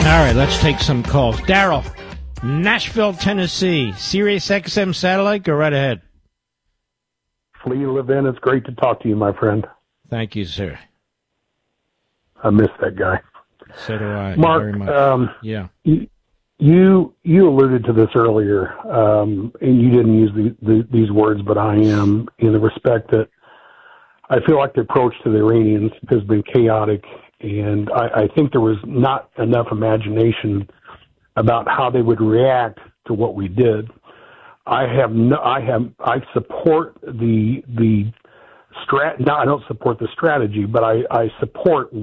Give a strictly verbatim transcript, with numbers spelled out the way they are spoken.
All right, let's take some calls. Daryl, Nashville, Tennessee, Sirius X M satellite. Go right ahead. Flea Levin, it's great to talk to you, my friend. Thank you, sir. I miss that guy. So do I. Mark, very much. Um, yeah. You, you you alluded to this earlier, um, and you didn't use the, the, these words, but I am, in the respect that I feel like the approach to the Iranians has been chaotic, and I, I think there was not enough imagination about how they would react to what we did. I have no, I have, I support the, the strat, no, I don't support the strategy, but I, I support